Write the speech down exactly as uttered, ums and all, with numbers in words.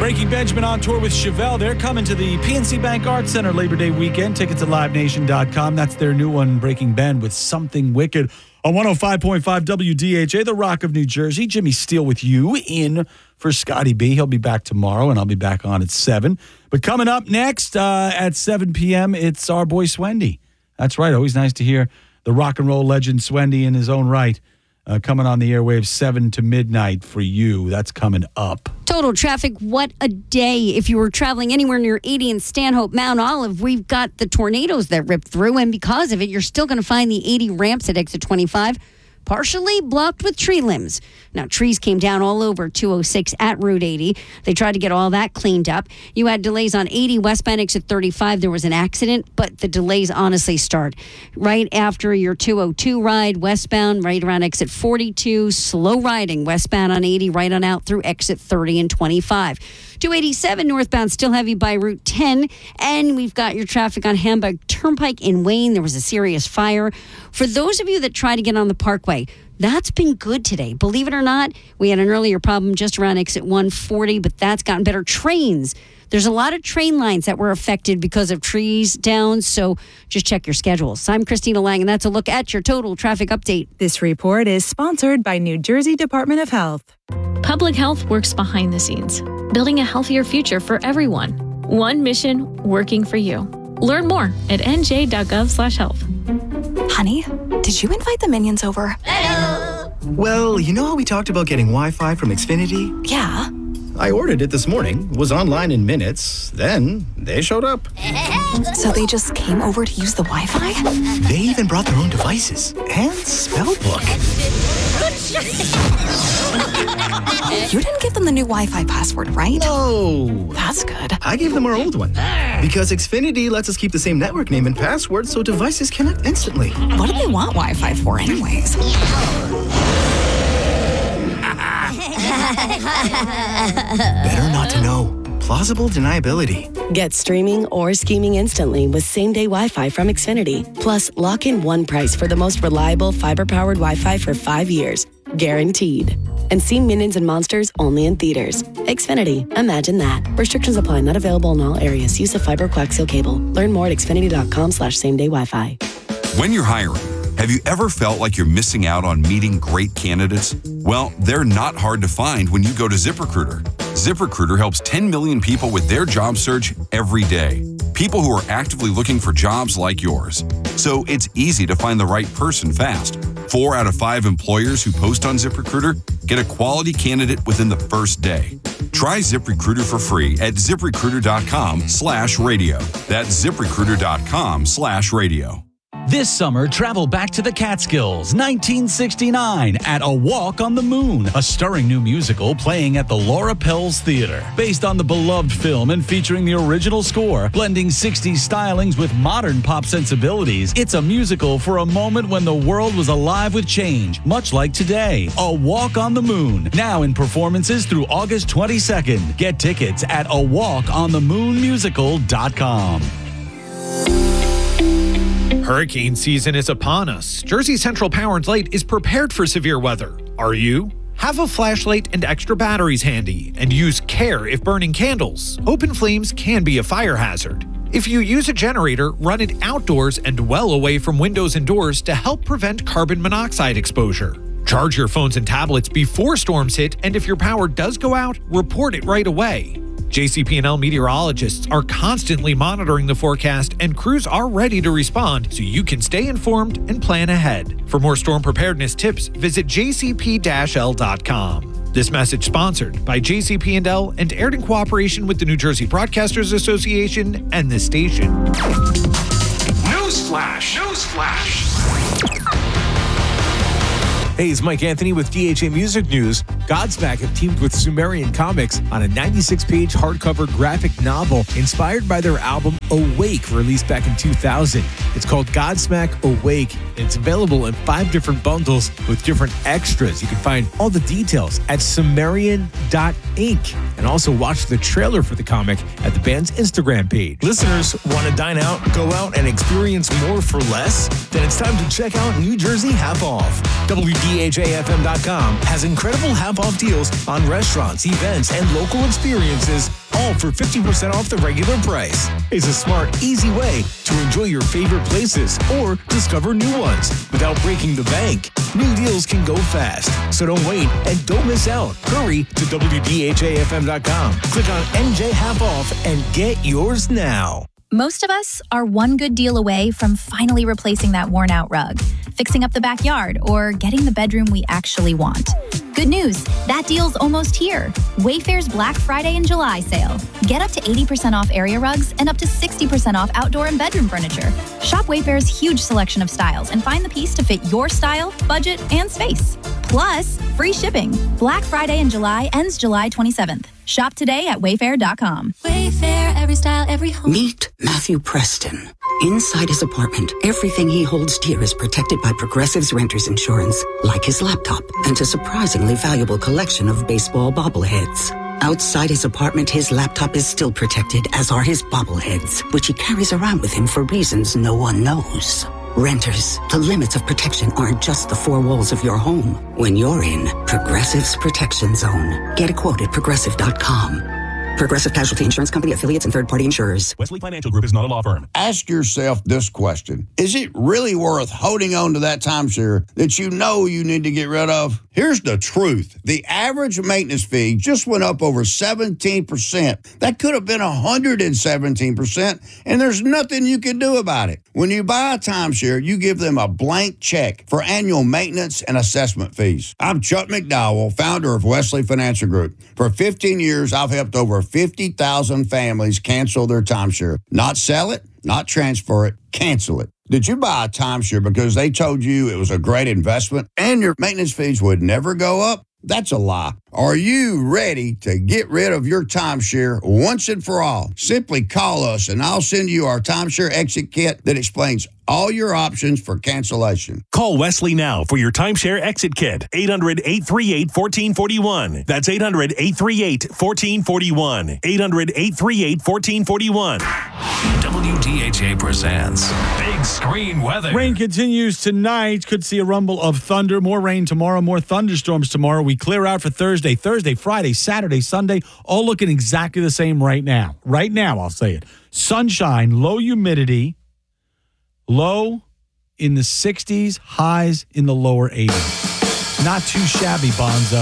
Breaking Benjamin on tour with Chevelle. They're coming to the P N C Bank Arts Center Labor Day weekend. Tickets at live nation dot com. That's their new one, Breaking Ben with Something Wicked. On one oh five point five W D H A, the Rock of New Jersey. Jimmy Steele with you in for Scotty B. He'll be back tomorrow, and I'll be back on at seven. But coming up next uh, at seven p.m., it's our boy Swendy. That's right. Always nice to hear the rock and roll legend Swendy in his own right. Uh, coming on the airwaves seven to midnight for you. That's coming up. Total traffic, what a day. If you were traveling anywhere near eighty in Stanhope, Mount Olive, we've got the tornadoes that ripped through, and because of it, you're still going to find the eighty ramps at exit twenty-five partially blocked with tree limbs. Now, trees came down all over two oh six at Route eighty. They tried to get all that cleaned up. You had delays on eighty, westbound exit thirty-five. There was an accident, but the delays honestly start right after your two oh two ride, westbound, right around exit forty-two. Slow riding, westbound on eighty, right on out through exit thirty and twenty-five. two eighty-seven northbound, still heavy by Route ten. And we've got your traffic on Hamburg Turnpike in Wayne. There was a serious fire. For those of you that try to get on the Parkway, that's been good today. Believe it or not, we had an earlier problem just around exit one forty, but that's gotten better. Trains. There's a lot of train lines that were affected because of trees down, so just check your schedules. I'm Christina Lang, and that's a look at your total traffic update. This report is sponsored by New Jersey Department of Health. Public health works behind the scenes, building a healthier future for everyone. One mission working for you. Learn more at n j dot gov slash health. Honey, did you invite the minions over? Hello. Well, you know how we talked about getting Wi-Fi from Xfinity? Yeah. I ordered it this morning, was online in minutes, then they showed up. So they just came over to use the Wi-Fi? They even brought their own devices and spell book. You didn't give them the new Wi-Fi password, right? No. That's good. I gave them our old one because Xfinity lets us keep the same network name and password so devices connect instantly. What do they want Wi-Fi for anyways? Better not to know. Plausible deniability. Get streaming or scheming instantly with same-day Wi-Fi from Xfinity. Plus, lock in one price for the most reliable fiber-powered Wi-Fi for five years. Guaranteed. And see Minions and Monsters only in theaters. Xfinity. Imagine that. Restrictions apply. Not available in all areas. Use of fiber coaxial cable. Learn more at xfinity.com slash same-day Wi-Fi. When you're hiring, have you ever felt like you're missing out on meeting great candidates? Well, they're not hard to find when you go to ZipRecruiter. ZipRecruiter helps ten million people with their job search every day. People who are actively looking for jobs like yours. So it's easy to find the right person fast. Four out of five employers who post on ZipRecruiter get a quality candidate within the first day. Try ZipRecruiter for free at ZipRecruiter.com slash radio. That's ZipRecruiter.com slash radio. This summer, travel back to the Catskills, nineteen sixty-nine, at A Walk on the Moon, a stirring new musical playing at the Laura Pels Theater. Based on the beloved film and featuring the original score, blending sixties stylings with modern pop sensibilities, it's a musical for a moment when the world was alive with change, much like today. A Walk on the Moon, now in performances through August twenty-second. Get tickets at a walk on the moon musical dot com. Hurricane season is upon us. Jersey Central Power and Light is prepared for severe weather. Are you? Have a flashlight and extra batteries handy, and use care if burning candles. Open flames can be a fire hazard. If you use a generator, run it outdoors and well away from windows and doors to help prevent carbon monoxide exposure. Charge your phones and tablets before storms hit, and if your power does go out, report it right away. J C P and L meteorologists are constantly monitoring the forecast, and crews are ready to respond so you can stay informed and plan ahead. For more storm preparedness tips, visit j c p dash l dot com. This message sponsored by J C P and L and aired in cooperation with the New Jersey Broadcasters Association and this station. Newsflash! Newsflash! Hey, it's Mike Anthony with D H A Music News. Godsmack have teamed with Sumerian Comics on a ninety-six page hardcover graphic novel inspired by their album Awake, released back in two thousand. It's called Godsmack Awake, and it's available in five different bundles with different extras. You can find all the details at sumerian dot inc, and also watch the trailer for the comic at the band's Instagram page. Listeners want to dine out, go out, and experience more for less? Then it's time to check out New Jersey Half Off. W D H A F M dot com has incredible half half-off deals on restaurants, events, and local experiences, all for fifty percent off the regular price. It's a smart, easy way to enjoy your favorite places or discover new ones without breaking the bank. New deals can go fast, so don't wait and don't miss out. Hurry to W D H A F M dot com. Click on N J Half Off and get yours now. Most of us are one good deal away from finally replacing that worn-out rug, fixing up the backyard, or getting the bedroom we actually want. Good news, that deal's almost here. Wayfair's Black Friday and July sale. Get up to eighty percent off area rugs and up to sixty percent off outdoor and bedroom furniture. Shop Wayfair's huge selection of styles and find the piece to fit your style, budget, and space. Plus, free shipping. Black Friday in July ends July twenty-seventh. Shop today at wayfair dot com. Wayfair, every style, every home. Meet Matthew Preston. Inside his apartment, everything he holds dear is protected by Progressive's Renter's Insurance, like his laptop and a surprisingly valuable collection of baseball bobbleheads. Outside his apartment, his laptop is still protected, as are his bobbleheads, which he carries around with him for reasons no one knows. Renters, the limits of protection aren't just the four walls of your home. When you're in Progressive's Protection Zone, get a quote at progressive dot com. Progressive Casualty Insurance Company, affiliates, and third-party insurers. Wesley Financial Group is not a law firm. Ask yourself this question. Is it really worth holding on to that timeshare that you know you need to get rid of? Here's the truth. The average maintenance fee just went up over seventeen percent. That could have been one hundred seventeen percent, and there's nothing you can do about it. When you buy a timeshare, you give them a blank check for annual maintenance and assessment fees. I'm Chuck McDowell, founder of Wesley Financial Group. For fifteen years, I've helped over fifty thousand families cancel their timeshare. Not sell it, not transfer it, cancel it. Did you buy a timeshare because they told you it was a great investment and your maintenance fees would never go up? That's a lie. Are you ready to get rid of your timeshare once and for all? Simply call us and I'll send you our timeshare exit kit that explains all your options for cancellation. Call Wesley now for your timeshare exit kit. eight hundred, eight three eight, one four four one. That's eight hundred, eight three eight, one four four one. eight hundred, eight three eight, one four four one. W D H A presents Big Screen Weather. Rain continues tonight. Could see a rumble of thunder. More rain tomorrow. More thunderstorms tomorrow. We clear out for Thursday, Thursday, Friday, Saturday, Sunday. All looking exactly the same right now. Right now, I'll say it. Sunshine, low humidity. Low in the sixties, highs in the lower eighties. Not too shabby, Bonzo.